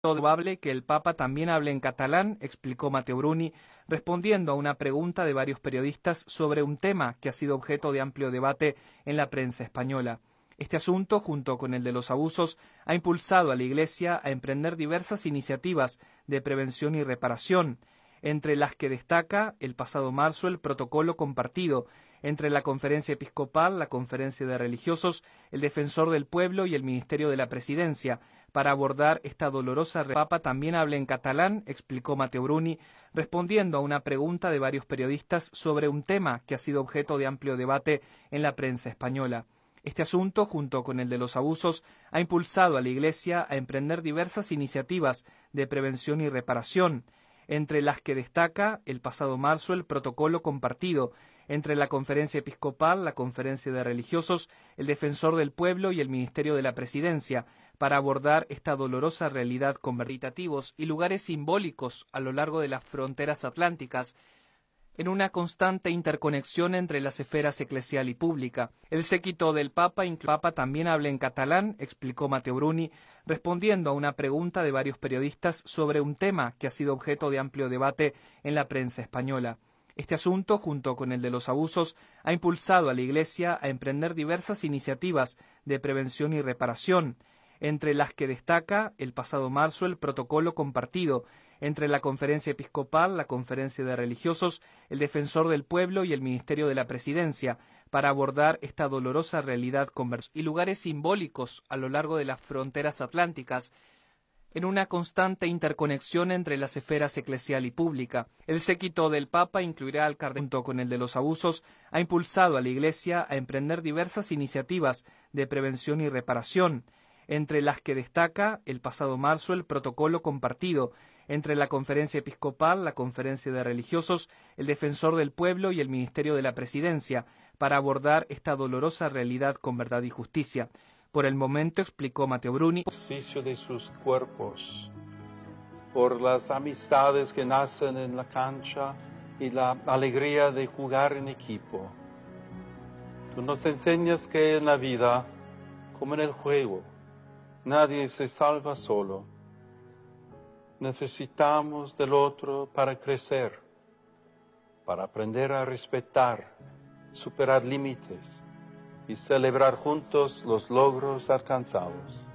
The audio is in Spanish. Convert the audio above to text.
Probable que el Papa también hable en catalán, explicó Matteo Bruni, respondiendo a una pregunta de varios periodistas sobre un tema que ha sido objeto de amplio debate en la prensa española. Este asunto, junto con el de los abusos, ha impulsado a la Iglesia a emprender diversas iniciativas de prevención y reparación, entre las que destaca el pasado marzo el protocolo compartido entre la Conferencia Episcopal, la Conferencia de Religiosos, el Defensor del Pueblo y el Ministerio de la Presidencia, para abordar esta dolorosa. El Papa también habla en catalán, explicó Matteo Bruni, respondiendo a una pregunta de varios periodistas sobre un tema que ha sido objeto de amplio debate en la prensa española. Este asunto, junto con el de los abusos, ha impulsado a la Iglesia a emprender diversas iniciativas de prevención y reparación, entre las que destaca el pasado marzo el protocolo compartido entre la Conferencia Episcopal, la Conferencia de Religiosos, el Defensor del Pueblo y el Ministerio de la Presidencia, para abordar esta dolorosa realidad con caritativos y lugares simbólicos a lo largo de las fronteras atlánticas, en una constante interconexión entre las esferas eclesial y pública. El séquito del Papa también habla en catalán, explicó Matteo Bruni, respondiendo a una pregunta de varios periodistas sobre un tema que ha sido objeto de amplio debate en la prensa española. Este asunto, junto con el de los abusos, ha impulsado a la Iglesia a emprender diversas iniciativas de prevención y reparación, entre las que destaca el pasado marzo el protocolo compartido entre la Conferencia Episcopal, la Conferencia de Religiosos, el Defensor del Pueblo y el Ministerio de la Presidencia, para abordar esta dolorosa realidad y lugares simbólicos a lo largo de las fronteras atlánticas, en una constante interconexión entre las esferas eclesial y pública. El séquito del Papa incluirá al cardenal, junto con el de los abusos, ha impulsado a la Iglesia a emprender diversas iniciativas de prevención y reparación, entre las que destaca el pasado marzo el protocolo compartido entre la Conferencia Episcopal, la Conferencia de Religiosos, el Defensor del Pueblo y el Ministerio de la Presidencia, para abordar esta dolorosa realidad con verdad y justicia. Por el momento, explicó Matteo Bruni, ejercicio de sus cuerpos, por las amistades que nacen en la cancha y la alegría de jugar en equipo. Tú nos enseñas que en la vida, como en el juego, nadie se salva solo. Necesitamos del otro para crecer, para aprender a respetar, superar límites y celebrar juntos los logros alcanzados.